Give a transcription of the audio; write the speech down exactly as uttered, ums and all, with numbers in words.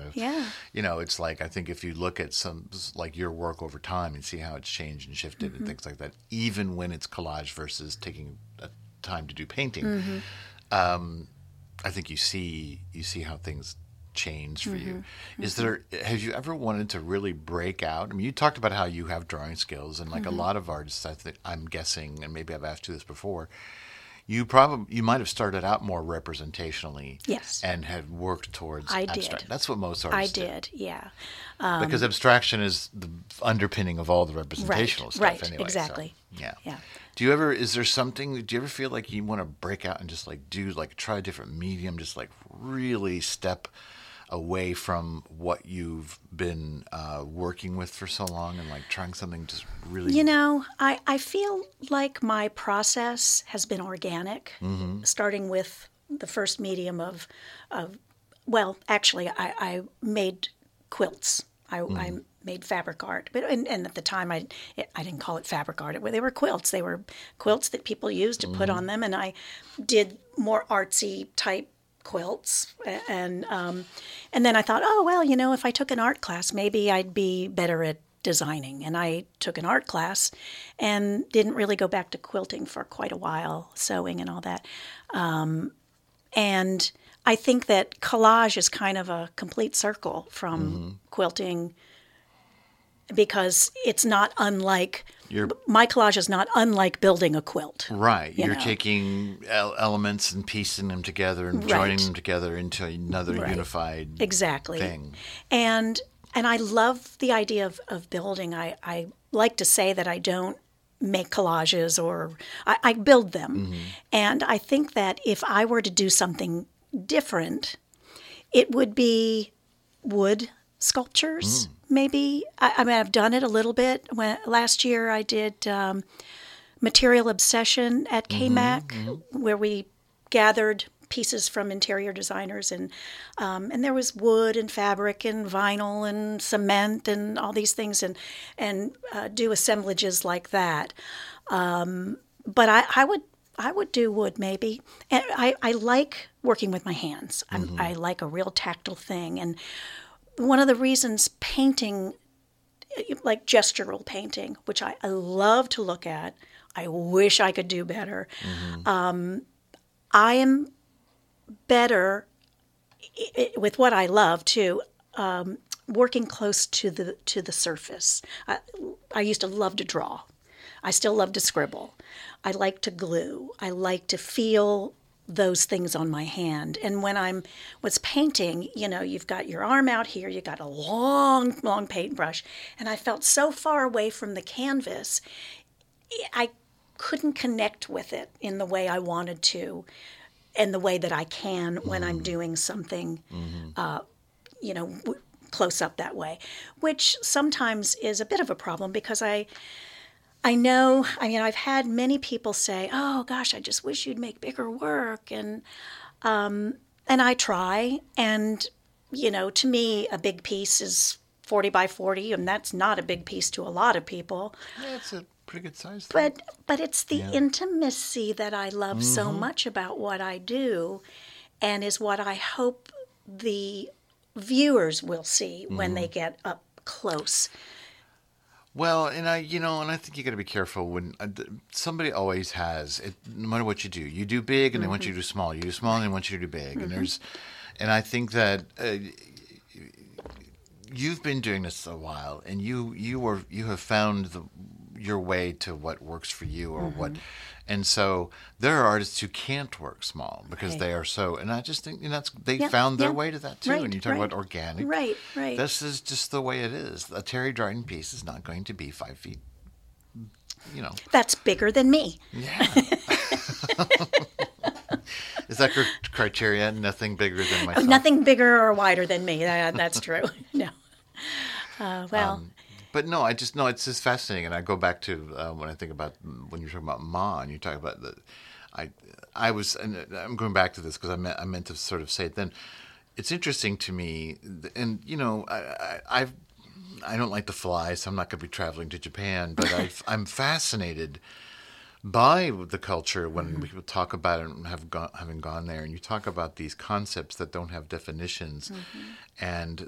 of, Yeah. you know, it's like, I think if you look at some, like your work over time and see how it's changed and shifted Mm-hmm. and things like that, even when it's collage versus taking a time to do painting, Mm-hmm. um, I think you see, you see how things change for you. Mm-hmm. Is there, have you ever wanted to really break out? I mean, you talked about how you have drawing skills, and like Mm-hmm. a lot of artists, I think, I'm guessing, and maybe I've asked you this before, you probably, you might have started out more representationally. Yes. And had worked towards I abstract. did. That's what most I artists do. did, yeah. Because abstraction is the underpinning of all the representational Right, stuff right, anyway. exactly. So, yeah. Yeah. Do you ever, is there something, do you ever feel like you want to break out and just like do, like try a different medium, just like really step away from what you've been uh, working with for so long and like trying something just really... You know, I, I feel like my process has been organic, Mm-hmm. starting with the first medium of, of well, actually, I, I made quilts. I, Mm-hmm. I made fabric art, but and, and at the time I I didn't call it fabric art. It, they were quilts. They were quilts that people used to Mm-hmm. put on them, and I did more artsy type quilts, and um, and then I thought, oh well, you know, if I took an art class, maybe I'd be better at designing. And I took an art class, and didn't really go back to quilting for quite a while, sewing and all that. Um, and I think that collage is kind of a complete circle from Mm-hmm. quilting, because it's not unlike You're my collage is not unlike building a quilt. right. you You're know. taking el- elements and piecing them together and Right. joining them together into another Right. unified Exactly. thing. And and I love the idea of, of building. I, I like to say that I don't make collages, or I, I build them. Mm-hmm. And I think that if I were to do something different, it would be wood sculptures, Mm. maybe. I, I mean, I've done it a little bit. When last year I did um, Material Obsession at K M A C, Mm-hmm. where we gathered pieces from interior designers, and um, and there was wood and fabric and vinyl and cement and all these things, and and uh, do assemblages like that. Um, but I, I would I would do wood maybe, and I, I like working with my hands. I'm, Mm-hmm. I like a real tactile thing, and one of the reasons painting, like gestural painting, which I, I love to look at, I wish I could do better. Mm-hmm. Um, I am better i- i- with what I love too, um, working close to the to the surface. I, I used to love to draw. I still love to scribble. I like to glue. I like to feel those things on my hand. And when I'm was painting, you know, you've got your arm out here, you got a long, long paintbrush, and I felt so far away from the canvas, I couldn't connect with it in the way I wanted to, and the way that I can when I'm doing something, uh, you know, w- close up that way, which sometimes is a bit of a problem, because I, I know, I mean, I've had many people say, "Oh gosh, I just wish you'd make bigger work," and um, and I try, and you know, to me, a big piece is forty by forty, and that's not a big piece to a lot of people. Yeah, it's a pretty good size thing. But but it's the Yeah. intimacy that I love so much about what I do, and is what I hope the viewers will see when they get up close. Well, and I, you know, and I think you got to be careful when uh, th- somebody always has it. No matter what you do, you do big, and they want you to do small. You do small, and they want you to do big. And there's, and I think that uh, you've been doing this a while, and you you were you have found the your way to what works for you, or what. And so there are artists who can't work small because Right. they are so. And I just think, you know, that's they Yeah, found their yeah. way to that too. Right, and you talk right. about organic. Right, right. This is just the way it is. A Terry Dryden piece is not going to be five feet. You know. That's bigger than me. Yeah. Is that your criteria? Nothing bigger than myself. Nothing bigger or wider than me. That, that's true. No. Uh, well, Um, But no, I just know it's just fascinating, and I go back to uh, when I think about when you're talking about Ma, and you talk about the, I, I was, and I'm going back to this because I meant I meant to sort of say it then. It's interesting to me, and you know, I, I I've, I don't like to fly, so I'm not going to be traveling to Japan, but I've, I'm fascinated by the culture when Mm-hmm. people talk about it and have gone, having gone there, and you talk about these concepts that don't have definitions, Mm-hmm. and